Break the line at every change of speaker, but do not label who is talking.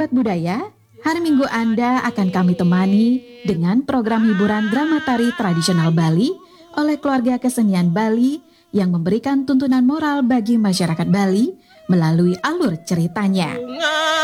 Sahabat budaya, hari Minggu Anda akan kami temani dengan program hiburan drama tari tradisional Bali oleh keluarga kesenian Bali yang memberikan tuntunan moral bagi masyarakat Bali melalui alur ceritanya.